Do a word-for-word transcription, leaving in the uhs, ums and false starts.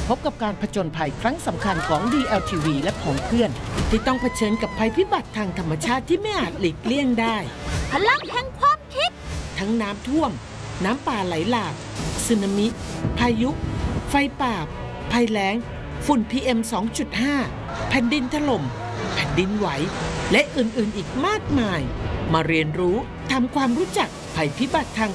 พบกับการผจญภัยครั้งสำคัญของ ดี แอล ที วี และของเพื่อนที่ต้องเผชิญกับภัยพิบัติทางธรรมชาติที่ไม่อาจหลีกเลี่ยงได้พลังแห่งความคิดทั้งน้ำท่วมน้ำป่าไหลหลากสึนามิพายุไฟป่าภัยแล้งฝุ่น พี เอ็ม สองจุดห้า แผ่นดินถล่มแผ่นดินไหวและอื่นๆอีกมากมายมาเรียนรู้ทำความรู้จักภัยพิบัติทาง